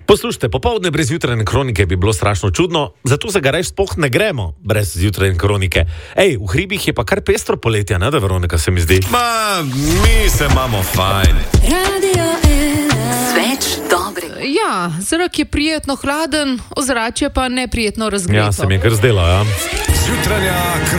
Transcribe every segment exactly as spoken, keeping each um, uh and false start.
Poslušajte, popoldne brez jutrajne kronike bi bilo strašno čudno, zato se ga reč spoh ne gremo brez jutrajne kronike. Ej, v hribih je pa kar pestro poletje, ne da, Veronika, se mi zdi? Ma, mi se imamo fajn. Radio ena. Sveč dobre. Ja, zrak je prijetno hladen, ozračje pa neprijetno razgreto. Ja, se mi je kar zdelo, ja. Jutranja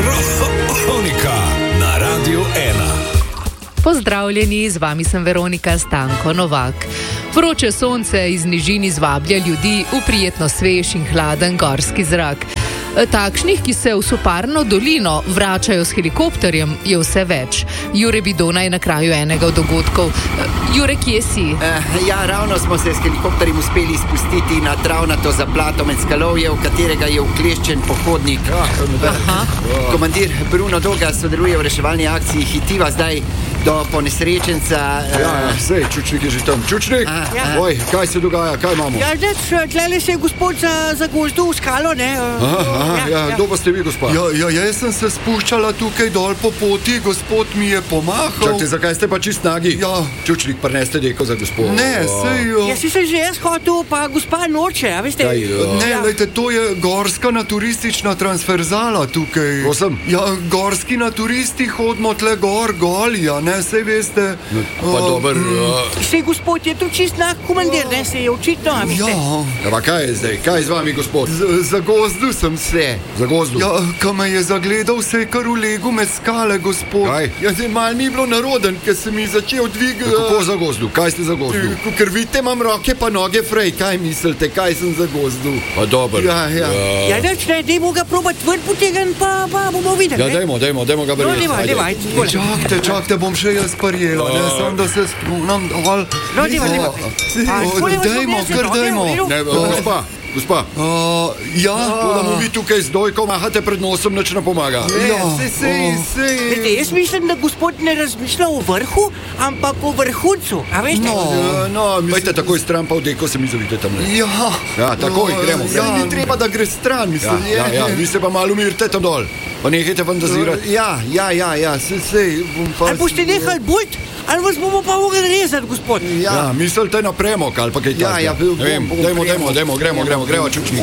kronika na Radio ena. Pozdravljeni, z vami sem Veronika Stanko Novak. Vroče sonce iz nižin izvablja ljudi v prijetno svež in hladen gorski zrak. Takšnih, ki se v Soparno dolino vračajo s helikopterjem, je vse več. Jure Bidona je na kraju enega od dogodkov. Jure, kje si? Uh, ja, ravno smo se s helikopterjem uspeli spustiti na travnato zaplato med skalovje, v katerega je vkleščen pohodnik. Aha. Komandir Bruno Doga sodeluje v reševalni akciji Hitiva zdaj do ponesrečenca. Uh, Ja, ja, sej, Čučnik je že tam. Čučnik, A, ja. oj, kaj se dogaja, kaj imamo? Ja, zdaj, tlele se je gospod za, za gozdu v skalo, ne? Aha, aha, ja, kdo pa ste vi, gospa? Ja, ja, jaz sem se spuščala tukaj dol po poti, gospod mi je pomahal. Čakajte, zakaj ste pa čist nagi? Ja. Čučnik, prneste deko za gospod. Ne, sej, jo. Ja, si sem že jaz hotel, pa gospa noče, a veste? Kaj, ja. Ne, Ja. lejte, to je gorska naturistična transverzala tukaj. Prosim? Ja, gorski naturisti hodimo tle gor, golja, ne, sej veste. Pa uh, dober, uh, Sej gospod je tu čist nak komandir, ne? Se je očitno, a veste? Ja, ja, pa kaj je zdaj, kaj je z vami, gospod? z- za gozdu sem se. Za gozdu? Ja, ko me je zagledal, se je kar ulegel med skale, gospod. Kaj? Ja, zdaj mal mi bilo naroden, ker se mi začel dvigati. Kako za gozdu, kaj ste za gozdu? Ker vidite, imam roke pa noge frej, kaj mislite, kaj sem za gozdu? Pa dober. Ja, ja. Ja, neč, ne, dajmo ga probat ven potegan, pa, pa bomo videli, Ja, ne? dajmo, dajmo, dajmo ga No, verjeti. dajmo, dajmo, ajde, takole. Čakajte, čakajte, bom še jaz prijela, ne, sam da se spomnim dol. No, dajmo, dajmo. A, takole vas Dajmo, odnese, kar no, dajmo. dajmo, Ne, dajmo. gospa, gospa. Uh, ja, To, da mu vi tukaj z dojko mahate pred nosom, nič ne pomaga. ja, sej, sej, Veste, sej. jaz mislim, da gospod ne razmišlja o vrhu, ampak o vrhuncu, a veste? No. Ja, no, Pojte takoj stran, pa v deko se mi zavite tam. Ja, Ja, takoj, No, gremo, Ja, gremo. ni treba, da gre stran, Ja, mislim. ja, ja, vi se pa malo umirite tam dol. Pa nehajte fantazirati. Ja, ja, ja, ja, sej, sej, bom pa... Ali boste nehali bult, ali vas bomo pa mogli rezati, gospod? Ja, mislite na premok ali pa kaj Ja, takega? ja, bil- Ne vem, bom- bom dajmo, premok. dajmo, dajmo, gremo, gremo, gremo, Čučnik.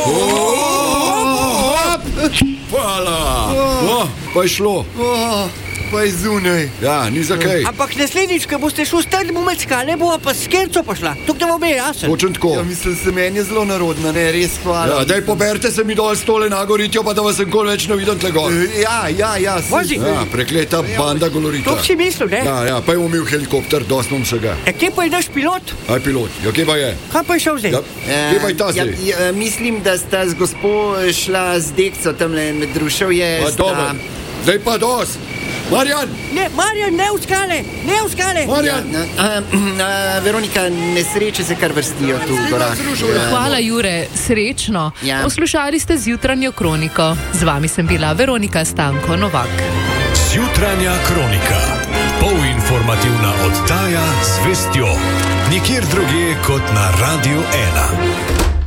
Hvala. Oh, pa je šlo. Oh, pa je zunaj. Ja, ni za kaj. Ampak naslednjič, ko boste šli stari med skale, bo pa s kerco pošla. Tukaj vam je jasen. Točen tako. Ja, mislim, se meni je zelo narodna, ne, res hvala. Ja, daj poberite se mi dol stole na goritjo, pa da vas nikoli več ne vidim tle gor. Ja, ja, ja, sej, Vozi. sej. Ja, prekleta banda golorita. To si mislil, ne? Ja, ja, pa je umil helikopter, dost bom se ga. Ja, kje pa je naš pilot? Aj pilot, ja, kje pa je? Kaj pa je šel zdaj? Ja, kje pa je ta ja, zdaj? ja, mislim, da sta z gospo šla z dekco tamle med ruševje. Pa dobro, zdaj pa dost. Marjan, Ne, Marjan, ne v skale, ne v skale. Marjan. Ja, a, a, Veronika, nesreče se kar vrstijo tu v gorah. Ja. Hvala, Jure, srečno. Ja. Poslušali ste z jutranjo kroniko. Z vami sem bila Veronika Stanko Novak. Jutranja kronika. Polinformativna oddaja z vestjo. Nikjer drugje kot na Radio ena.